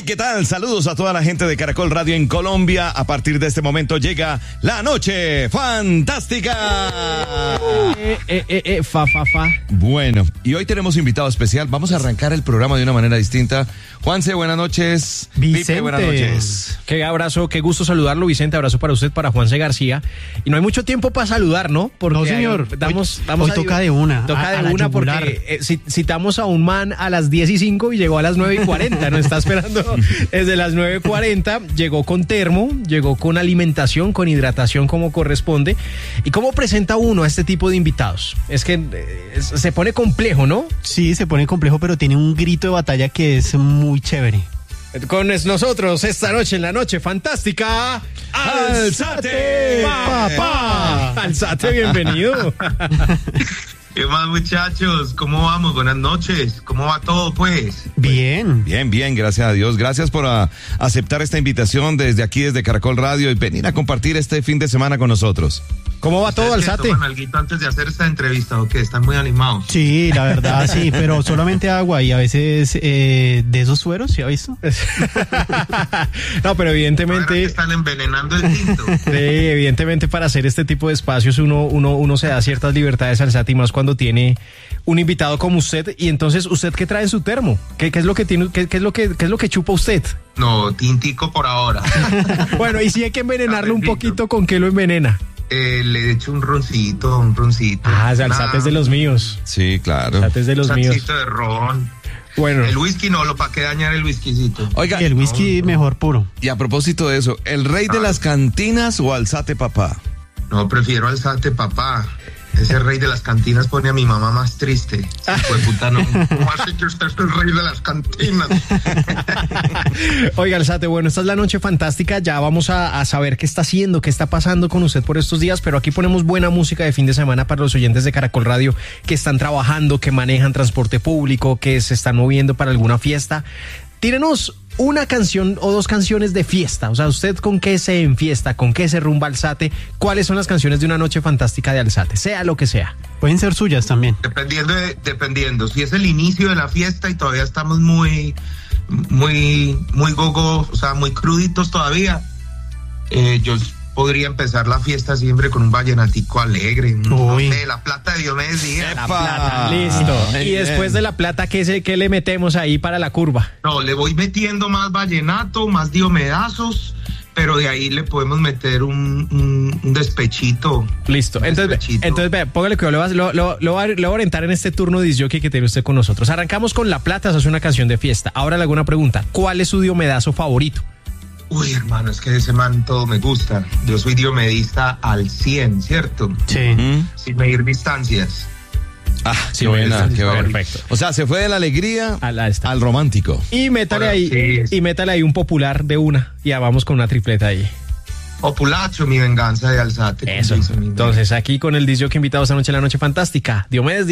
¿qué tal? Saludos a toda la gente de Caracol Radio en Colombia. A partir de este momento llega la noche fantástica. Bueno, y hoy tenemos invitado especial. Vamos a arrancar el programa de una manera distinta. Juanse, buenas noches. Vicente. Pipe, buenas noches. Qué abrazo, qué gusto saludarlo, Vicente. Abrazo para usted, para Juanse García. Y no hay mucho tiempo para saludar, ¿no? Porque no, señor. Hoy toca de una. Toca de una porque citamos a un man a las 10:05 y llegó a las 9:40. Nos está esperando desde las 9:40. Llegó con termo, llegó con alimentación, con hidratación como corresponde. ¿Y cómo presenta uno a este tipo de invitados? Es que se pone complejo, ¿no? Sí, se pone complejo, pero tiene un grito de batalla que es muy chévere. Con nosotros esta noche en la noche fantástica, Alzate, papá. Alzate, bienvenido. ¿Qué más, muchachos? ¿Cómo vamos? Buenas noches. ¿Cómo va todo, pues? Bien. Bien, gracias a Dios. Gracias por aceptar esta invitación desde aquí, desde Caracol Radio, y venir a compartir este fin de semana con nosotros. ¿Cómo va todo, Alzate? ¿Toman alguito antes de hacer esta entrevista o qué? ¿Están muy animados? Sí, la verdad, sí, pero solamente agua y a veces de esos sueros, ¿sí ha visto? No, pero evidentemente... Que están envenenando el tinto. Sí, evidentemente para hacer este tipo de espacios uno se da ciertas libertades, Alzate, y más cuando tiene un invitado como usted. Y entonces, ¿usted qué trae en su termo? ¿Qué es lo que tiene? ¿Qué es lo que chupa usted? No, tintico por ahora. Bueno, y si hay que envenenarlo un poquito, ¿con qué lo envenena? Le echo un roncito. Ah, Alzate es de los míos. Sí, claro. Alzate es de los míos. Un de ron. Bueno. El whisky no, ¿para qué dañar el whiskycito? Oiga, y el whisky mejor puro. Y a propósito de eso, ¿el rey de las cantinas o Alzate papá? No, prefiero Alzate papá. Ese rey de las cantinas pone a mi mamá más triste. Pues puta, no. ¿Cómo así que usted es el rey de las cantinas? Oiga, Alzate, bueno, esta es la noche fantástica. Ya vamos a saber qué está haciendo, qué está pasando con usted por estos días. Pero aquí ponemos buena música de fin de semana para los oyentes de Caracol Radio que están trabajando, que manejan transporte público, que se están moviendo para alguna fiesta. Tírenos una canción o dos canciones de fiesta. O sea, ¿usted con qué se enfiesta? ¿Con qué se rumba Alzate? ¿Cuáles son las canciones de una noche fantástica de Alzate? Sea lo que sea. Pueden ser suyas también. Dependiendo. Si es el inicio de la fiesta y todavía estamos muy gogo, o sea, muy cruditos todavía, yo podría empezar la fiesta siempre con un vallenatico alegre. No sé, La Plata de Diomedes Díaz. La Plata, listo. Y después de La Plata, ¿qué le metemos ahí para la curva? No, le voy metiendo más vallenato, más diomedazos, pero de ahí le podemos meter un despechito. Listo. Entonces vea, póngale que lo voy a orientar en este turno de disjockey que tiene usted con nosotros. Arrancamos con La Plata, esa es una canción de fiesta. Ahora le hago una pregunta. ¿Cuál es su diomedazo favorito? Uy, hermano, es que de ese man todo me gusta. Yo soy diomedista al 100, ¿cierto? Sí. Sin medir distancias. Ah, sí, buena, qué bueno. Perfecto. O sea, se fue de la alegría al romántico. Y métale ahí un popular de una. Y ya vamos con una tripleta ahí. Populacho, mi venganza de Alzate. Eso. Entonces, aquí con el disjockey invitado esta noche en la noche fantástica, Diomedes